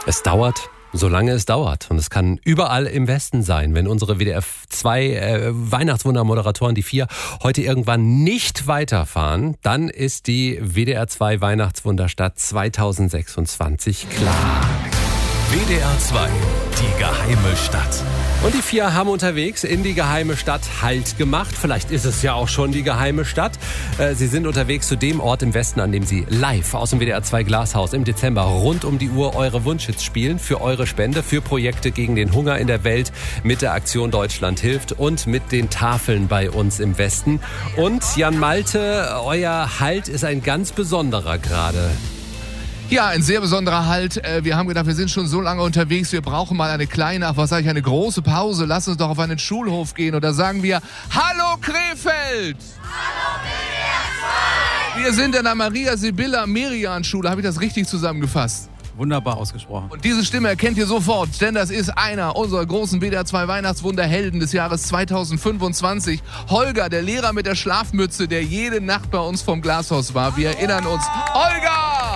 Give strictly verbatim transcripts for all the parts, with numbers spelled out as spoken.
Es dauert, solange es dauert. Und es kann überall im Westen sein. Wenn unsere W D R zwei äh, Weihnachtswunder-Moderatoren, die vier, heute irgendwann nicht weiterfahren, dann ist die W D R zwei Weihnachtswunderstadt zweitausendsechsundzwanzig klar. W D R zwei, die geheime Stadt. Und die vier haben unterwegs in die geheime Stadt Halt gemacht. Vielleicht ist es ja auch schon die geheime Stadt. Sie sind unterwegs zu dem Ort im Westen, an dem sie live aus dem W D R zwei Glashaus im Dezember rund um die Uhr eure Wunschhits spielen. Für eure Spende, für Projekte gegen den Hunger in der Welt mit der Aktion Deutschland hilft und mit den Tafeln bei uns im Westen. Und Jan Malte, euer Halt ist ein ganz besonderer gerade. Ja, ein sehr besonderer Halt. Wir haben gedacht, wir sind schon so lange unterwegs, wir brauchen mal eine kleine, ach was sage ich, eine große Pause. Lass uns doch auf einen Schulhof gehen. Und da sagen wir, hallo Krefeld! Hallo W D R zwei! Wir sind in der Maria-Sibylla-Merian-Schule. Habe ich das richtig zusammengefasst? Wunderbar ausgesprochen. Und diese Stimme erkennt ihr sofort, denn das ist einer unserer großen W D R zwei Weihnachtswunderhelden des Jahres zweitausendfünfundzwanzig. Holger, der Lehrer mit der Schlafmütze, der jede Nacht bei uns vom Glashaus war. Wir erinnern uns. Holger!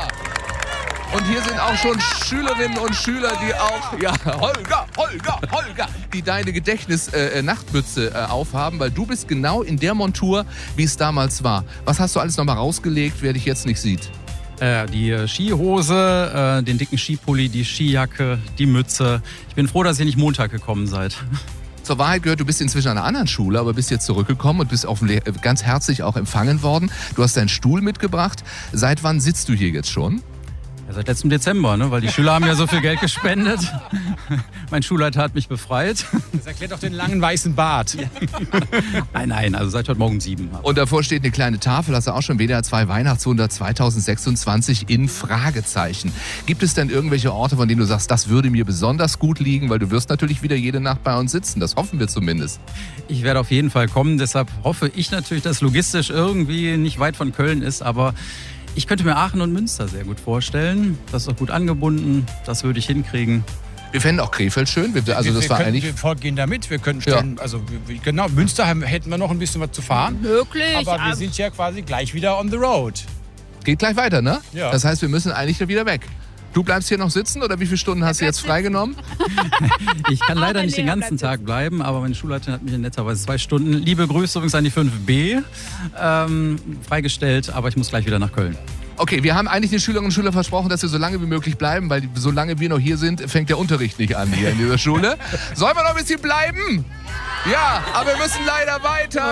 Und hier sind auch schon Schülerinnen und Schüler, die auch, ja, Holger, Holger, Holger, die deine Gedächtnis-Nachtmütze äh, äh, aufhaben, weil du bist genau in der Montur, wie es damals war. Was hast du alles nochmal rausgelegt, wer dich jetzt nicht sieht? Äh, die Skihose, äh, den dicken Skipulli, die Skijacke, die Mütze. Ich bin froh, dass ihr nicht Montag gekommen seid. Zur Wahrheit gehört, du bist inzwischen an einer anderen Schule, aber bist jetzt zurückgekommen und bist auf Le- ganz herzlich auch empfangen worden. Du hast deinen Stuhl mitgebracht. Seit wann sitzt du hier jetzt schon? Ja, seit letztem Dezember, ne? Weil die Schüler haben ja so viel Geld gespendet. Mein Schulleiter hat mich befreit. Das erklärt auch den langen weißen Bart. Ja. Nein, nein, also seit heute Morgen um sieben. Und davor steht eine kleine Tafel, hast du auch schon W D R zwei Weihnachtswunder zweitausendsechsundzwanzig in Fragezeichen. Gibt es denn irgendwelche Orte, von denen du sagst, das würde mir besonders gut liegen? Weil du wirst natürlich wieder jede Nacht bei uns sitzen, das hoffen wir zumindest. Ich werde auf jeden Fall kommen, deshalb hoffe ich natürlich, dass logistisch irgendwie nicht weit von Köln ist, aber ich könnte mir Aachen und Münster sehr gut vorstellen. Das ist auch gut angebunden, das würde ich hinkriegen. Wir fänden auch Krefeld schön. Wir, also wir, das wir war können, eigentlich. Wir gehen da mit. Wir könnten stellen, Ja. also wir, genau, Münster haben, hätten wir noch ein bisschen was zu fahren. Möglich. Aber wir sind ja quasi gleich wieder on the road. Geht gleich weiter, ne? Ja. Das heißt, wir müssen eigentlich wieder weg. Du bleibst hier noch sitzen oder wie viele Stunden hast du jetzt freigenommen? Ich kann leider nicht den Lehrer ganzen bleibt Tag bleiben, aber meine Schulleiterin hat mich in netterweise zwei Stunden, liebe Grüße übrigens an die fünf B, ähm, freigestellt, aber ich muss gleich wieder nach Köln. Okay, wir haben eigentlich den Schülerinnen und Schülern versprochen, dass wir so lange wie möglich bleiben, weil solange wir noch hier sind, fängt der Unterricht nicht an hier in dieser Schule. Sollen wir noch ein bisschen bleiben? Ja, aber wir müssen leider weiter.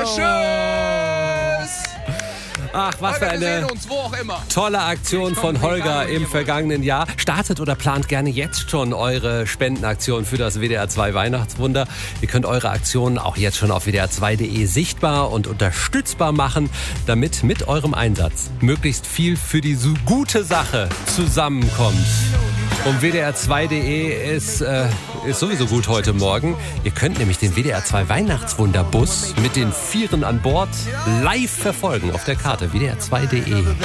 Tschüss! Ach, was für Holger, wir eine sehen uns, wo auch immer. tolle Aktion von Holger im vergangenen Jahr. Startet oder plant gerne jetzt schon eure Spendenaktion für das W D R zwei Weihnachtswunder. Ihr könnt eure Aktionen auch jetzt schon auf W D R zwei punkt de sichtbar und unterstützbar machen, damit mit eurem Einsatz möglichst viel für die so gute Sache zusammenkommt. Und W D R zwei punkt de ist, äh, ist sowieso gut heute Morgen. Ihr könnt nämlich den W D R zwei Weihnachtswunderbus mit den Vieren an Bord live verfolgen auf der Karte W D R zwei punkt de.